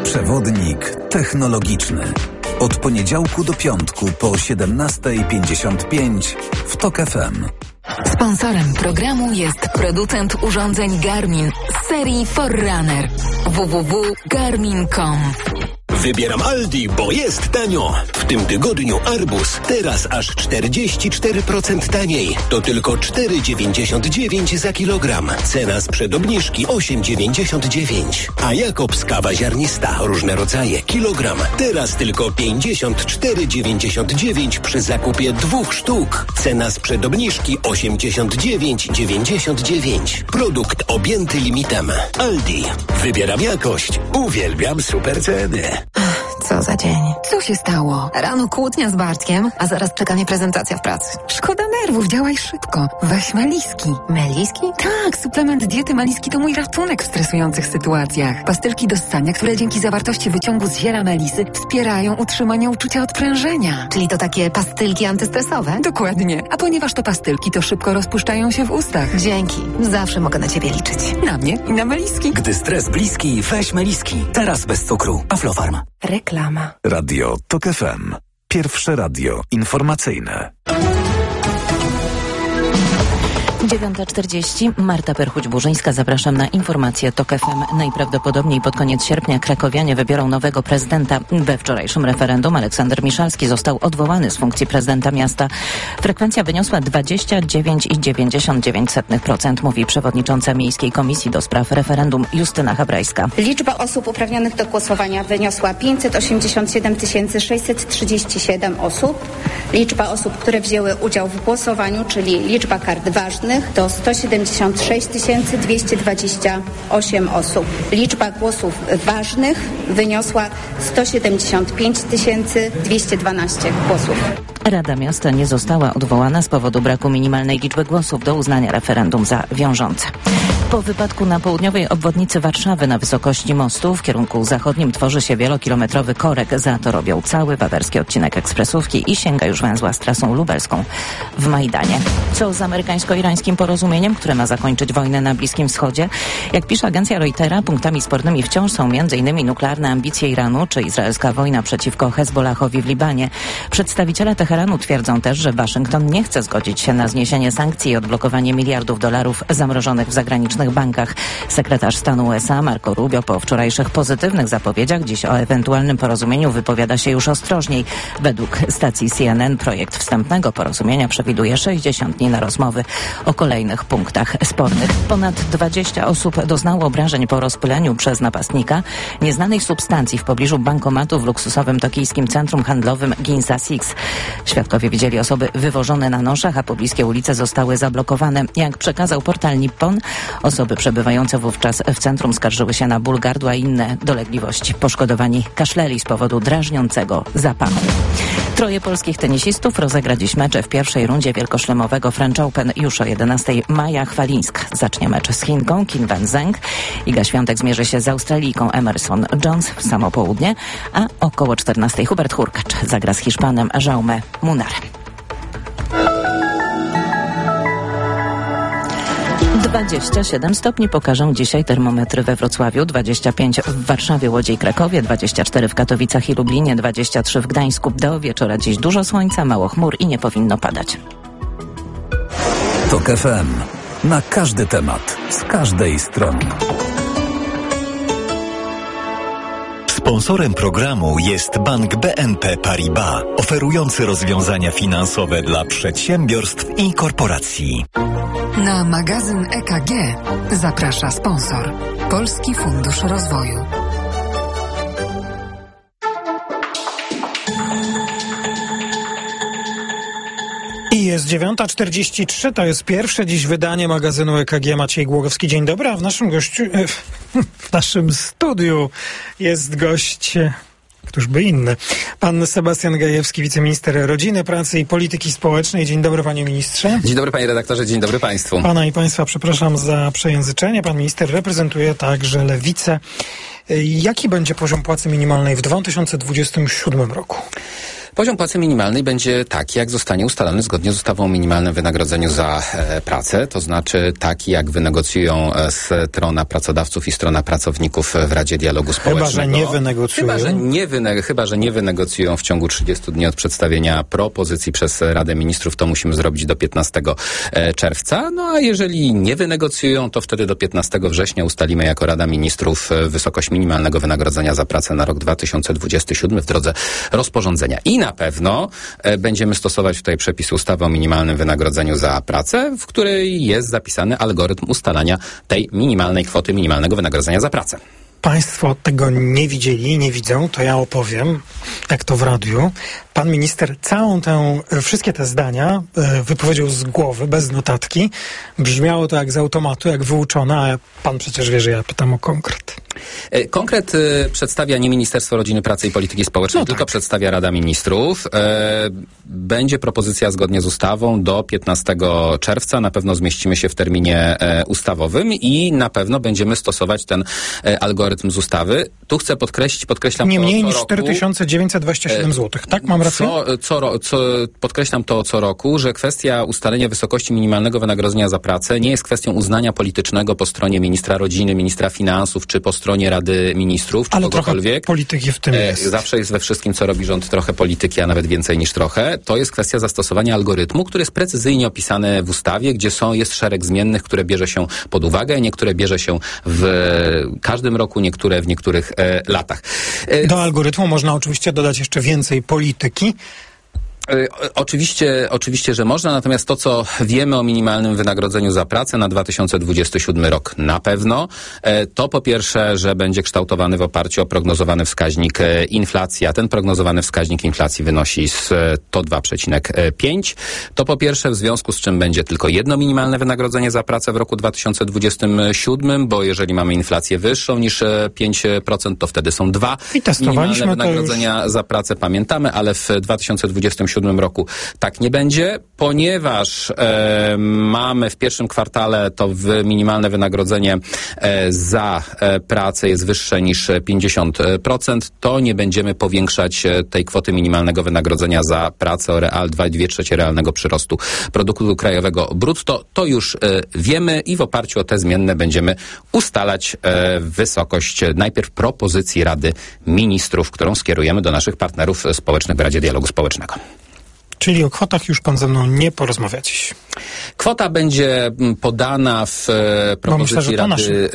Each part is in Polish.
Przewodnik technologiczny. Od poniedziałku do piątku po 17:55 w TOK FM. Sponsorem programu jest producent urządzeń Garmin z serii Forerunner. www.garmin.com. Wybieram Aldi, bo jest tanio. W tym tygodniu arbuz teraz aż 44% taniej. To tylko 4,99 za kilogram. Cena sprzed obniżki 8,99. A Jakobs kawa ziarnista, różne rodzaje, kilogram. Teraz tylko 54,99 przy zakupie 2 sztuk. Cena sprzed obniżki 89,99. Produkt objęty limitem. Aldi. Wybieram jakość. Uwielbiam super ceny. Co za dzień. Co się stało? Rano kłótnia z Bartkiem, a zaraz czeka mnie prezentacja w pracy. Szkoda nerwów, działaj szybko. Weź Meliski. Meliski? Tak, suplement diety Meliski to mój ratunek w stresujących sytuacjach. Pastylki do ssania, które dzięki zawartości wyciągu z ziela melisy wspierają utrzymanie uczucia odprężenia. Czyli to takie pastylki antystresowe? Dokładnie. A ponieważ to pastylki, to szybko rozpuszczają się w ustach. Dzięki. Zawsze mogę na ciebie liczyć. Na mnie i na Meliski. Gdy stres bliski, weź Meliski. Teraz bez cukru. Aflofarm. Reklama. Radio TOK FM. Pierwsze radio informacyjne. 9:40. Marta Perchuć-Burzyńska. Zapraszam na informacje TOK FM. Najprawdopodobniej pod koniec sierpnia krakowianie wybiorą nowego prezydenta. We wczorajszym referendum Aleksander Miszalski został odwołany z funkcji prezydenta miasta. Frekwencja wyniosła 29,99%, mówi przewodnicząca Miejskiej Komisji do Spraw Referendum Justyna Habrajska. Liczba osób uprawnionych do głosowania wyniosła 587 637 osób. Liczba osób, które wzięły udział w głosowaniu, czyli liczba kart ważnych, to 176 228 osób. Liczba głosów ważnych wyniosła 175 212 głosów. Rada Miasta nie została odwołana z powodu braku minimalnej liczby głosów do uznania referendum za wiążące. Po wypadku na południowej obwodnicy Warszawy na wysokości mostu w kierunku zachodnim tworzy się wielokilometrowy korek. Za to robią cały wawerski odcinek ekspresówki i sięga już węzła z trasą lubelską w Majdanie. Co z amerykańsko-irańskim porozumieniem, które ma zakończyć wojnę na Bliskim Wschodzie? Jak pisze agencja Reutera, punktami spornymi wciąż są m.in. nuklearne ambicje Iranu czy izraelska wojna przeciwko Hezbollahowi w Libanie. Przedstawiciele Teheranu twierdzą też, że Waszyngton nie chce zgodzić się na zniesienie sankcji i odblokowanie miliardów dolarów zamrożonych w zagranicznych bankach. Sekretarz stanu USA Marco Rubio po wczorajszych pozytywnych zapowiedziach dziś o ewentualnym porozumieniu wypowiada się już ostrożniej. Według stacji CNN projekt wstępnego porozumienia przewiduje 60 dni na rozmowy o kolejnych punktach spornych. Ponad 20 osób doznało obrażeń po rozpyleniu przez napastnika nieznanej substancji w pobliżu bankomatu w luksusowym tokijskim centrum handlowym Ginza Six. Świadkowie widzieli osoby wywożone na noszach, a pobliskie ulice zostały zablokowane. Jak przekazał portal Nippon, osoby przebywające wówczas w centrum skarżyły się na ból gardła i inne dolegliwości. Poszkodowani kaszleli z powodu drażniącego zapachu. 3 polskich tenisistów rozegra dziś mecze w pierwszej rundzie wielkoszlemowego French Open. Już o 11:00 Maja Chwalińsk zacznie mecz z Chinką Qin Wen Zheng. Iga Świątek zmierzy się z Australijką Emerson Jones w samo południe, a około 14:00 Hubert Hurkacz zagra z Hiszpanem Jaume Munarem. 27 stopni pokażą dzisiaj termometry we Wrocławiu, 25 w Warszawie, Łodzi i Krakowie, 24 w Katowicach i Lublinie, 23 w Gdańsku. Do wieczora dziś dużo słońca, mało chmur i nie powinno padać. TOK FM. Na każdy temat, z każdej strony. Sponsorem programu jest Bank BNP Paribas, oferujący rozwiązania finansowe dla przedsiębiorstw i korporacji. Na magazyn EKG zaprasza sponsor Polski Fundusz Rozwoju. I jest 9:43, to jest pierwsze dziś wydanie magazynu EKG. Maciej Głogowski, dzień dobry, a w naszym studiu jest gość, któż by inny, pan Sebastian Gajewski, wiceminister rodziny, pracy i polityki społecznej. Dzień dobry, panie ministrze. Dzień dobry, panie redaktorze, dzień dobry państwu. Pana i państwa przepraszam za przejęzyczenie. Pan minister reprezentuje także Lewicę. Jaki będzie poziom płacy minimalnej w 2027 roku? Poziom płacy minimalnej będzie taki, jak zostanie ustalony zgodnie z ustawą o minimalnym wynagrodzeniu za pracę, to znaczy taki, jak wynegocjują strona pracodawców i strona pracowników w Radzie Dialogu Społecznego. Chyba, że nie wynegocjują. Chyba, że nie wynegocjują w ciągu 30 dni od przedstawienia propozycji przez Radę Ministrów, to musimy zrobić do 15 czerwca. No a jeżeli nie wynegocjują, to wtedy do 15 września ustalimy jako Rada Ministrów wysokość minimalnego wynagrodzenia za pracę na rok 2027 w drodze rozporządzenia. I na pewno będziemy stosować tutaj przepis ustawy o minimalnym wynagrodzeniu za pracę, w której jest zapisany algorytm ustalania tej minimalnej kwoty minimalnego wynagrodzenia za pracę. Państwo tego nie widzieli, nie widzą, to ja opowiem, jak to w radiu. Pan minister wszystkie te zdania wypowiedział z głowy, bez notatki. Brzmiało to jak z automatu, jak wyuczone, a pan przecież wie, że ja pytam o konkret. Konkret przedstawia nie Ministerstwo Rodziny, Pracy i Polityki Społecznej, tylko przedstawia Rada Ministrów. Będzie propozycja zgodnie z ustawą do 15 czerwca. Na pewno zmieścimy się w terminie ustawowym i na pewno będziemy stosować ten algorytm z ustawy. Tu chcę podkreślam nie to mniej co niż roku. 4927 zł, tak? Mam rację? Podkreślam to co roku, że kwestia ustalenia wysokości minimalnego wynagrodzenia za pracę nie jest kwestią uznania politycznego po stronie ministra rodziny, ministra finansów, czy po stronie Rady Ministrów, czy ale kogokolwiek. Trochę polityki w tym jest. Zawsze jest we wszystkim, co robi rząd, trochę polityki, a nawet więcej niż trochę. To jest kwestia zastosowania algorytmu, który jest precyzyjnie opisany w ustawie, gdzie jest szereg zmiennych, które bierze się pod uwagę, niektóre bierze się w każdym roku, niektóre w niektórych latach. Do algorytmu można oczywiście dodać jeszcze więcej polityki. Oczywiście, że można, natomiast to, co wiemy o minimalnym wynagrodzeniu za pracę na 2027 rok na pewno, to po pierwsze, że będzie kształtowany w oparciu o prognozowany wskaźnik inflacji, a ten prognozowany wskaźnik inflacji wynosi 102,5. To po pierwsze, w związku z czym będzie tylko jedno minimalne wynagrodzenie za pracę w roku 2027, bo jeżeli mamy inflację wyższą niż 5%, to wtedy są dwa minimalne wynagrodzenia za pracę, pamiętamy, ale w 2027 roku tak nie będzie, ponieważ mamy w pierwszym kwartale to minimalne wynagrodzenie za pracę jest wyższe niż 50%, to nie będziemy powiększać tej kwoty minimalnego wynagrodzenia za pracę o 2,3 realnego przyrostu produktu krajowego brutto. To już wiemy i w oparciu o te zmienne będziemy ustalać wysokość najpierw propozycji Rady Ministrów, którą skierujemy do naszych partnerów społecznych w Radzie Dialogu Społecznego. Czyli o kwotach już pan ze mną nie porozmawia dziś. Kwota będzie podana w propozycji myślę, że to Rady.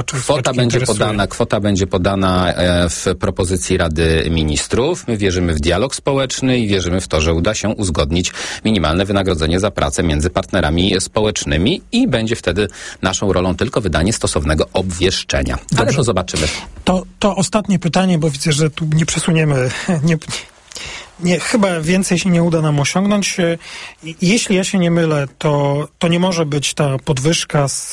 Kwota będzie podana w propozycji Rady Ministrów. My wierzymy w dialog społeczny i wierzymy w to, że uda się uzgodnić minimalne wynagrodzenie za pracę między partnerami społecznymi i będzie wtedy naszą rolą tylko wydanie stosownego obwieszczenia. Dobrze. Ale to zobaczymy. To ostatnie pytanie, bo widzę, że tu nie przesuniemy. Nie, chyba więcej się nie uda nam osiągnąć. Jeśli ja się nie mylę, to nie może być ta podwyżka z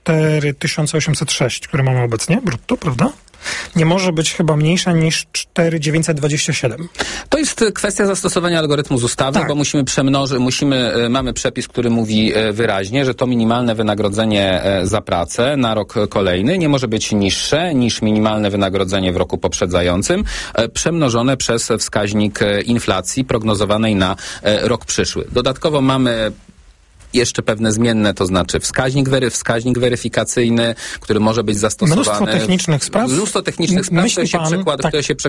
4806, które mamy obecnie, brutto, prawda? Nie może być chyba mniejsza niż 4,927. To jest kwestia zastosowania algorytmu z ustawy, tak. Bo mamy przepis, który mówi wyraźnie, że to minimalne wynagrodzenie za pracę na rok kolejny nie może być niższe niż minimalne wynagrodzenie w roku poprzedzającym, przemnożone przez wskaźnik inflacji prognozowanej na rok przyszły. Dodatkowo mamy jeszcze pewne zmienne, to znaczy wskaźnik weryfikacyjny, który może być zastosowany. Mnóstwo technicznych spraw, które się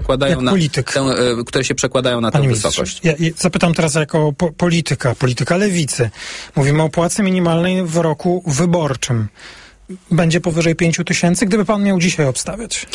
przekładają na tę wysokość. Ja zapytam teraz jako polityka lewicy. Mówimy o płacy minimalnej w roku wyborczym. Będzie powyżej 5 000, gdyby pan miał dzisiaj obstawiać?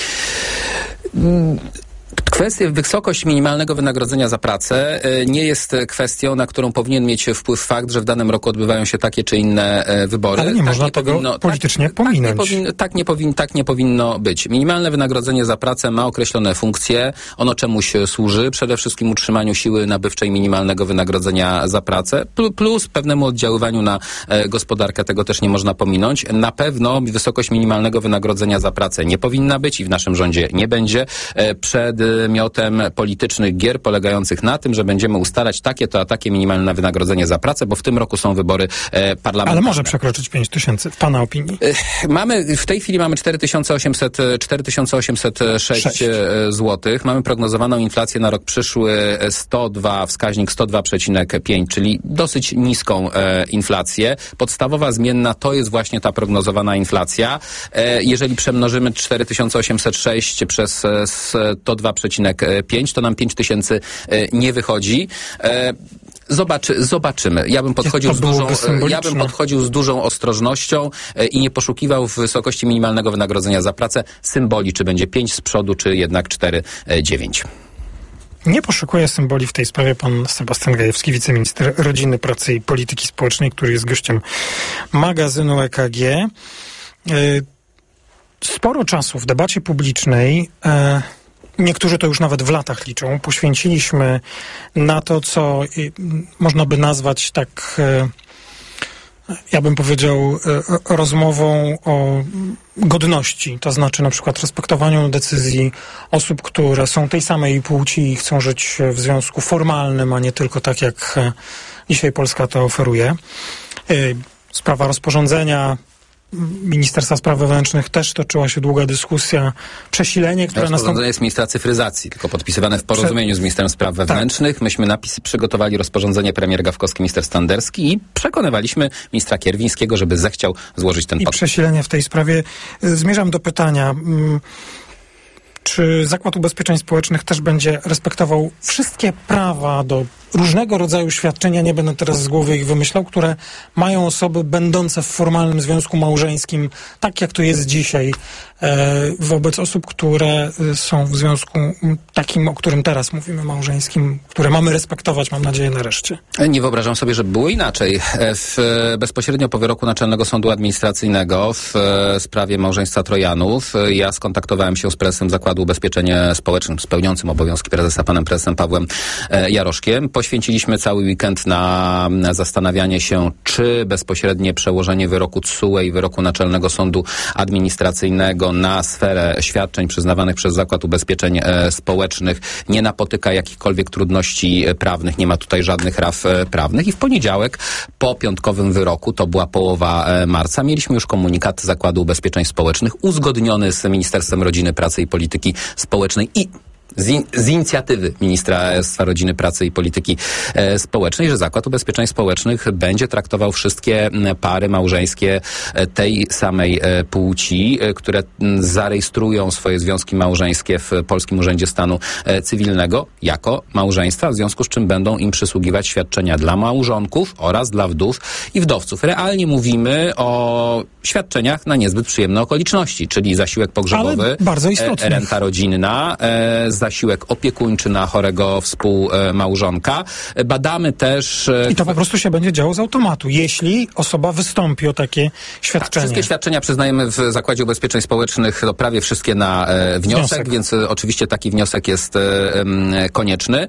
Wysokość minimalnego wynagrodzenia za pracę nie jest kwestią, na którą powinien mieć wpływ fakt, że w danym roku odbywają się takie czy inne wybory. Ale nie można tego politycznie pominąć. Tak nie powinno być. Minimalne wynagrodzenie za pracę ma określone funkcje. Ono czemuś służy. Przede wszystkim utrzymaniu siły nabywczej minimalnego wynagrodzenia za pracę, plus pewnemu oddziaływaniu na gospodarkę. Tego też nie można pominąć. Na pewno wysokość minimalnego wynagrodzenia za pracę nie powinna być i w naszym rządzie nie będzie. Przed przedmiotem politycznych gier polegających na tym, że będziemy ustalać takie minimalne wynagrodzenie za pracę, bo w tym roku są wybory parlamentarne. Ale może przekroczyć 5 tysięcy, w pana opinii? W tej chwili mamy 4806 zł. Mamy prognozowaną inflację na rok przyszły wskaźnik 102,5, czyli dosyć niską inflację. Podstawowa zmienna to jest właśnie ta prognozowana inflacja. Jeżeli przemnożymy 4806 przez 102,5, to nam 5 tysięcy nie wychodzi. Zobaczymy. Ja bym podchodził z dużą ostrożnością i nie poszukiwał w wysokości minimalnego wynagrodzenia za pracę symboli, czy będzie 5 z przodu, czy jednak 4,9. Nie poszukuje symboli w tej sprawie pan Sebastian Gajewski, wiceminister Rodziny, Pracy i Polityki Społecznej, który jest gościem magazynu EKG. Sporo czasu w debacie publicznej, niektórzy to już nawet w latach liczą, poświęciliśmy na to, co można by nazwać tak, ja bym powiedział, rozmową o godności, to znaczy na przykład respektowaniu decyzji osób, które są tej samej płci i chcą żyć w związku formalnym, a nie tylko tak, jak dzisiaj Polska to oferuje. Sprawa rozporządzenia Ministerstwa Spraw Wewnętrznych też toczyła się długa dyskusja, przesilenie, które rozporządzenie jest ministra cyfryzacji, tylko podpisywane w porozumieniu z Ministrem Spraw Wewnętrznych. Tak. Myśmy przygotowali rozporządzenie, premier Gawkowski, minister Standerski i przekonywaliśmy ministra Kierwińskiego, żeby zechciał złożyć ten podpis. I przesilenie w tej sprawie. Zmierzam do pytania, czy Zakład Ubezpieczeń Społecznych też będzie respektował wszystkie prawa do różnego rodzaju świadczenia, nie będę teraz z głowy ich wymyślał, które mają osoby będące w formalnym związku małżeńskim, tak jak to jest dzisiaj, wobec osób, które są w związku takim, o którym teraz mówimy, małżeńskim, które mamy respektować, mam nadzieję, nareszcie. Nie wyobrażam sobie, żeby było inaczej. Bezpośrednio po wyroku Naczelnego Sądu Administracyjnego w sprawie małżeństwa Trojanów ja skontaktowałem się z prezesem Zakładu Ubezpieczeń Społecznych, pełniącym obowiązki prezesa, panem prezesem Pawłem Jaroszkiem. Poświęciliśmy cały weekend na zastanawianie się, czy bezpośrednie przełożenie wyroku TSUE i wyroku Naczelnego Sądu Administracyjnego na sferę świadczeń przyznawanych przez Zakład Ubezpieczeń Społecznych nie napotyka jakichkolwiek trudności prawnych, nie ma tutaj żadnych raf prawnych i w poniedziałek po piątkowym wyroku, to była połowa marca, mieliśmy już komunikat Zakładu Ubezpieczeń Społecznych uzgodniony z Ministerstwem Rodziny, Pracy i Polityki Społecznej i z inicjatywy Ministerstwa Rodziny, Pracy i Polityki Społecznej, że Zakład Ubezpieczeń Społecznych będzie traktował wszystkie pary małżeńskie tej samej płci, które zarejestrują swoje związki małżeńskie w Polskim Urzędzie Stanu Cywilnego jako małżeństwa, w związku z czym będą im przysługiwać świadczenia dla małżonków oraz dla wdów i wdowców. Realnie mówimy o świadczeniach na niezbyt przyjemne okoliczności, czyli zasiłek pogrzebowy, renta rodzinna, zasiłek opiekuńczy na chorego współmałżonka. Badamy też... I to po prostu się będzie działo z automatu, jeśli osoba wystąpi o takie świadczenie. Tak, wszystkie świadczenia przyznajemy w Zakładzie Ubezpieczeń Społecznych, prawie wszystkie na wniosek, więc oczywiście taki wniosek jest konieczny.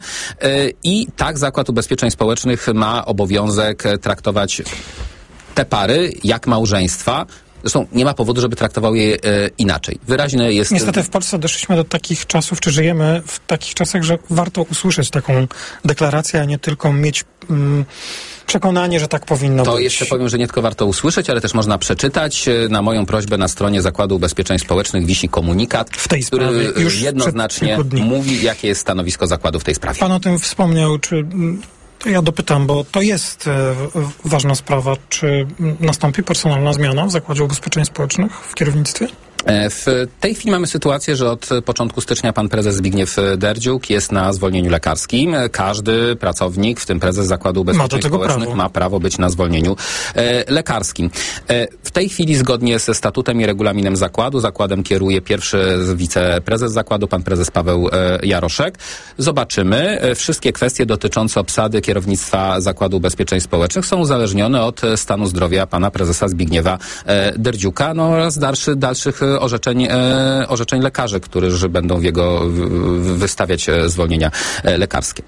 I tak Zakład Ubezpieczeń Społecznych ma obowiązek traktować te pary jak małżeństwa. Zresztą nie ma powodu, żeby traktował je inaczej. Wyraźne jest... Niestety w Polsce doszliśmy do takich czasów, czy żyjemy w takich czasach, że warto usłyszeć taką deklarację, a nie tylko mieć przekonanie, że tak powinno być. To jeszcze powiem, że nie tylko warto usłyszeć, ale też można przeczytać. Na moją prośbę na stronie Zakładu Ubezpieczeń Społecznych wisi komunikat, w tej sprawie, który już jednoznacznie mówi, jakie jest stanowisko Zakładu w tej sprawie. Pan o tym wspomniał, czy... To ja dopytam, bo to jest ważna sprawa. Czy nastąpi personalna zmiana w Zakładzie Ubezpieczeń Społecznych w kierownictwie? W tej chwili mamy sytuację, że od początku stycznia pan prezes Zbigniew Derdziuk jest na zwolnieniu lekarskim. Każdy pracownik, w tym prezes Zakładu Ubezpieczeń Społecznych, ma prawo być na zwolnieniu lekarskim. W tej chwili zgodnie ze statutem i regulaminem zakładu, zakładem kieruje pierwszy wiceprezes zakładu, pan prezes Paweł Jaroszek. Zobaczymy. Wszystkie kwestie dotyczące obsady kierownictwa Zakładu Ubezpieczeń Społecznych są uzależnione od stanu zdrowia pana prezesa Zbigniewa Derdziuka oraz dalszych orzeczeń lekarzy, którzy będą wystawiać zwolnienia lekarskie.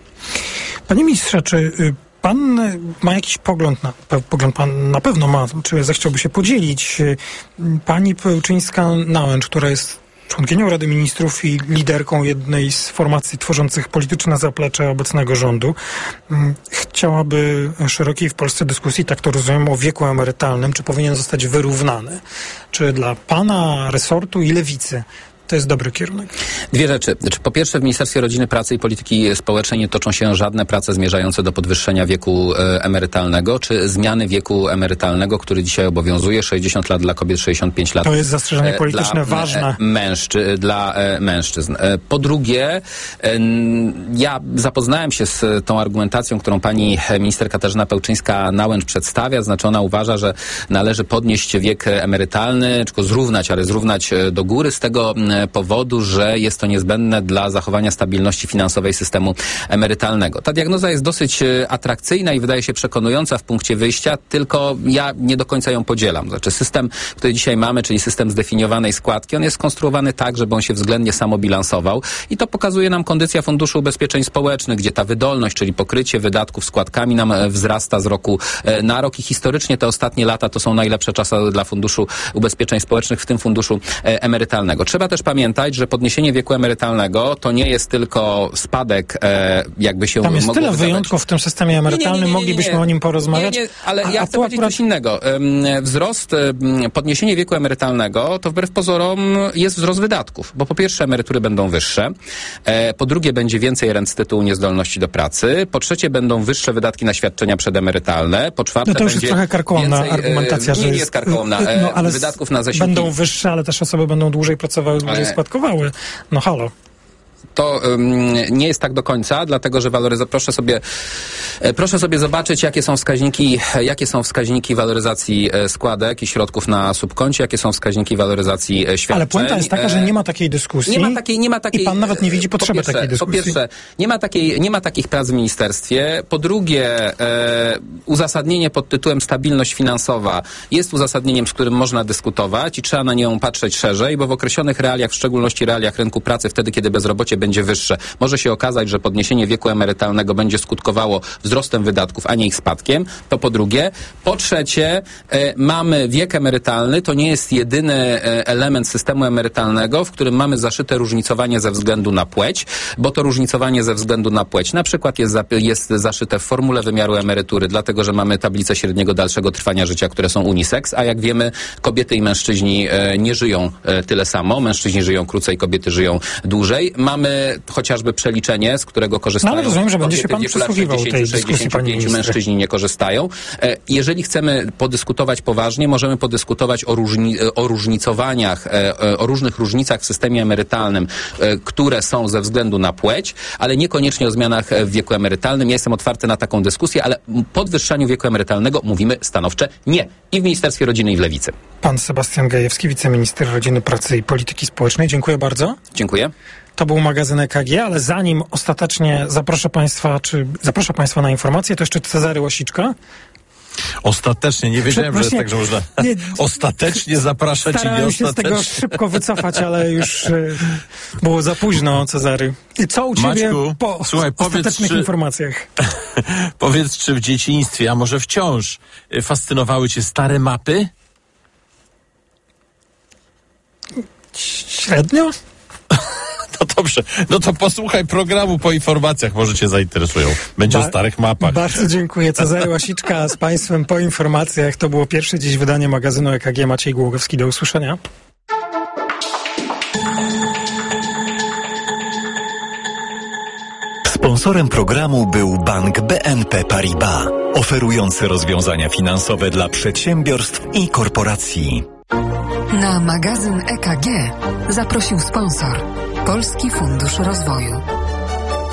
Panie ministrze, czy pan ma jakiś pogląd pan na pewno ma, czy zechciałby się podzielić? Pani Pełczyńska-Nałęcz, która jest członkinią Rady Ministrów i liderką jednej z formacji tworzących polityczne zaplecze obecnego rządu. Chciałaby szerokiej w Polsce dyskusji, tak to rozumiem, o wieku emerytalnym, czy powinien zostać wyrównany. Czy dla pana resortu i lewicy to jest dobry kierunek? Dwie rzeczy. Po pierwsze, w Ministerstwie Rodziny, Pracy i Polityki Społecznej nie toczą się żadne prace zmierzające do podwyższenia wieku emerytalnego, czy zmiany wieku emerytalnego, który dzisiaj obowiązuje, 60 lat dla kobiet, 65 lat. To jest zastrzeżenie polityczne ważne. Dla mężczyzn. Po drugie, ja zapoznałem się z tą argumentacją, którą pani minister Katarzyna Pełczyńska-Nałęcz przedstawia. Znaczy ona uważa, że należy podnieść wiek emerytalny, tylko zrównać, ale zrównać do góry z tego powodu, że jest to niezbędne dla zachowania stabilności finansowej systemu emerytalnego. Ta diagnoza jest dosyć atrakcyjna i wydaje się przekonująca w punkcie wyjścia, tylko ja nie do końca ją podzielam. Znaczy system, który dzisiaj mamy, czyli system zdefiniowanej składki, on jest skonstruowany tak, żeby on się względnie samobilansował i to pokazuje nam kondycja Funduszu Ubezpieczeń Społecznych, gdzie ta wydolność, czyli pokrycie wydatków składkami nam wzrasta z roku na rok i historycznie te ostatnie lata to są najlepsze czasy dla Funduszu Ubezpieczeń Społecznych, w tym funduszu emerytalnego. Trzeba też pamiętać, że podniesienie wieku emerytalnego to nie jest tylko spadek, jakby się mogło wydawać. Tam jest tyle wydawać. wyjątków w tym systemie emerytalnym, moglibyśmy o nim porozmawiać. Ale ja chcę powiedzieć coś innego. Wzrost, podniesienie wieku emerytalnego to wbrew pozorom jest wzrost wydatków, bo po pierwsze emerytury będą wyższe, po drugie będzie więcej rent z tytułu niezdolności do pracy, po trzecie będą wyższe wydatki na świadczenia przedemerytalne, po czwarte to już będzie jest trochę karkołomna argumentacja, że nie jest karkołomna, ale wydatków na zasiłki będą wyższe, ale też osoby będą dłużej pracowały, dłużej składkowały. No halo. To nie jest tak do końca, dlatego że proszę sobie zobaczyć, jakie są wskaźniki waloryzacji składek i środków na subkoncie, jakie są wskaźniki waloryzacji świadczeń. Ale puenta jest taka, że nie ma takiej dyskusji. Nie ma takiej i pan nawet nie widzi potrzeby takiej dyskusji. Po pierwsze, nie ma takich prac w ministerstwie. Po drugie, uzasadnienie pod tytułem stabilność finansowa jest uzasadnieniem, z którym można dyskutować i trzeba na nią patrzeć szerzej, bo w określonych realiach, w szczególności realiach rynku pracy, wtedy, kiedy bezrobocie będzie wyższe, może się okazać, że podniesienie wieku emerytalnego będzie skutkowało wzrostem wydatków, a nie ich spadkiem. To po drugie. Po trzecie, mamy wiek emerytalny, to nie jest jedyny element systemu emerytalnego, w którym mamy zaszyte różnicowanie ze względu na płeć, bo to różnicowanie ze względu na płeć na przykład jest zaszyte w formule wymiaru emerytury, dlatego, że mamy tablice średniego dalszego trwania życia, które są unisex, a jak wiemy, kobiety i mężczyźni nie żyją tyle samo, mężczyźni żyją krócej, kobiety żyją dłużej. Mamy chociażby przeliczenie, z którego korzystają. No ale rozumiem, że będzie się pan przysługiwał tej dyskusji, pani minister. Mężczyźni nie korzystają. Jeżeli chcemy podyskutować poważnie, możemy podyskutować o różnicowaniach, o różnych różnicach w systemie emerytalnym, które są ze względu na płeć, ale niekoniecznie o zmianach w wieku emerytalnym. Ja jestem otwarty na taką dyskusję, ale podwyższaniu wieku emerytalnego mówimy stanowcze nie. I w Ministerstwie Rodziny, i w Lewicy. Pan Sebastian Gajewski, wiceminister Rodziny, Pracy i Polityki Społecznej. Dziękuję bardzo. Dziękuję. To był magazyn EKG, ale zanim ostatecznie zaproszę Państwa na informacje, to jeszcze Cezary Łasiczka. Ostatecznie, nie wiedziałem, że jest tak, że można ostatecznie zapraszać i nie starałem się z tego szybko wycofać, ale już było za późno, Cezary. I co u ciebie Maćku, po słuchaj, ostatecznych informacjach? Powiedz, czy w dzieciństwie, a może wciąż fascynowały cię stare mapy? Średnio? No dobrze, no to posłuchaj programu po informacjach, może cię zainteresują. Będzie o starych mapach. Bardzo dziękuję. Cezary Łasiczka z Państwem po informacjach. To było pierwsze dziś wydanie magazynu EKG. Maciej Głogowski, do usłyszenia. Sponsorem programu był Bank BNP Paribas, oferujący rozwiązania finansowe dla przedsiębiorstw i korporacji. Na magazyn EKG zaprosił sponsor Polski Fundusz Rozwoju.